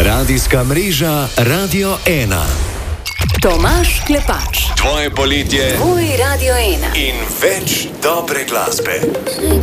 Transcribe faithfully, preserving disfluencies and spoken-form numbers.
Radijska mreža Radio ena. Tomaž Klepač. Tvoje poletje. Tvoj Radio ena. In več dobre glasbe.